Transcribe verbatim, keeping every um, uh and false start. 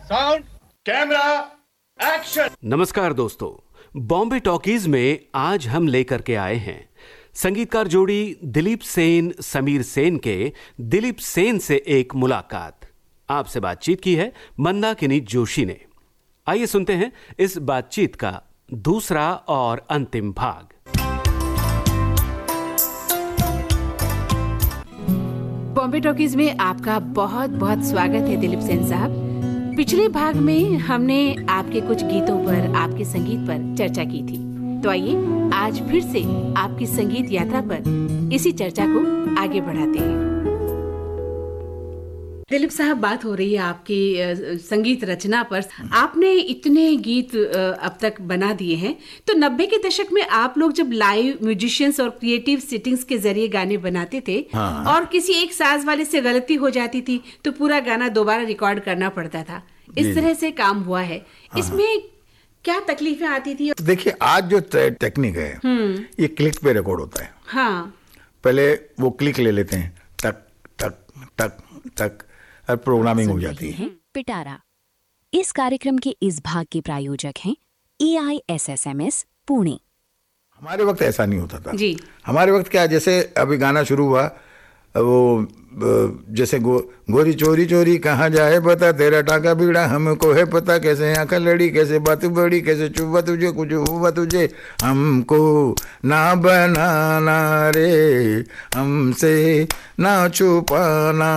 Sound, camera, action. नमस्कार दोस्तों, Bombay talkies में आज हम लेकर के आए हैं संगीतकार जोड़ी दिलीप सेन समीर सेन के दिलीप सेन से एक मुलाकात। आपसे बातचीत की है मंदाकिनी जोशी ने। आइए सुनते हैं इस बातचीत का दूसरा और अंतिम भाग। बॉम्बे टॉकीज में आपका बहुत बहुत स्वागत है दिलीप सेन साहब। पिछले भाग में हमने आपके कुछ गीतों पर, आपके संगीत पर चर्चा की थी, तो आइए आज फिर से आपकी संगीत यात्रा पर इसी चर्चा को आगे बढ़ाते हैं। दिलीप साहब, बात हो रही है आपकी संगीत रचना पर। आपने इतने गीत अब तक बना दिए हैं, तो नब्बे के दशक में आप लोग जब लाइव म्यूजिशियंस और क्रिएटिव सिटिंग्स के जरिए गाने बनाते थे, हाँ। और किसी एक साज वाले से गलती हो जाती थी तो पूरा गाना दोबारा रिकॉर्ड करना पड़ता था। इस तरह से काम हुआ है। हाँ। इसमें क्या तकलीफें आती थी? देखिए, आज जो टेक्निक है ये क्लिक पे रिकॉर्ड होता है। हाँ। पहले वो क्लिक ले लेते हैं, टक टक टक टक, और प्रोग्रामिंग हो जाती है। पिटारा। इस कार्यक्रम के इस भाग के प्रायोजक हैं ए I S S M S Pune. हमारे वक्त ऐसा नहीं होता था जी। हमारे वक्त क्या, जैसे अभी गाना शुरू हुआ, वो जैसे गो, गोरी चोरी चोरी कहाँ जाए बता, तेरा टाका बीड़ा हमको है पता, कैसे आंखें लड़ी, कैसे बात बड़ी, कैसे चुपा तुझे, कुछ हुआ तुझे, हमको ना बनाना रे, हमसे ना छुपाना।